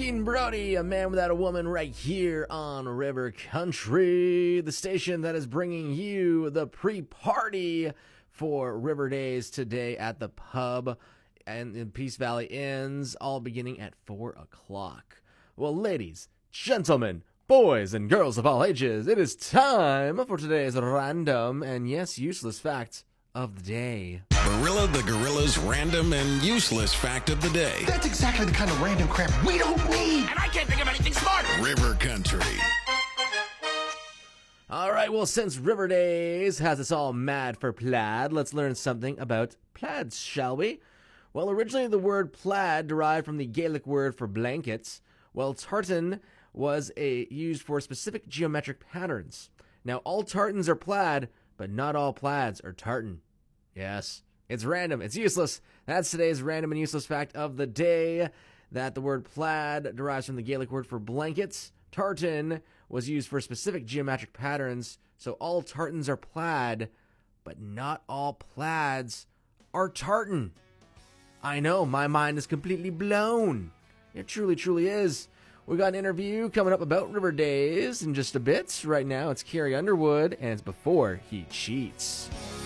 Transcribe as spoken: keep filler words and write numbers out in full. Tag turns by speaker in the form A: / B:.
A: Dean Brody, a man without a woman, right here on River Country, the station that is bringing you the pre-party for River Days today at the pub and in Peace Valley Inns, all beginning at four o'clock. Well, ladies, gentlemen, boys and girls of all ages, it is time for today's random and, yes, useless fact of the day.
B: Barilla the Gorilla's random and useless fact of the day.
C: That's exactly the kind of random crap we don't need.
B: And I can't think of anything smarter. River Country.
A: All right, well, since River Days has us all mad for plaid, let's learn something about plaids, shall we? Well, originally the word plaid derived from the Gaelic word for blankets, while tartan was a, used for specific geometric patterns. Now, all tartans are plaid, but not all plaids are tartan. Yes, it's random. It's useless. That's today's random and useless fact of the day, that the word plaid derives from the Gaelic word for blankets. Tartan was used for specific geometric patterns, so all tartans are plaid, but not all plaids are tartan. I know, my mind is completely blown. It truly, truly is. We got an interview coming up about River Days in just a bit. Right now, it's Carrie Underwood, and it's Before He Cheats.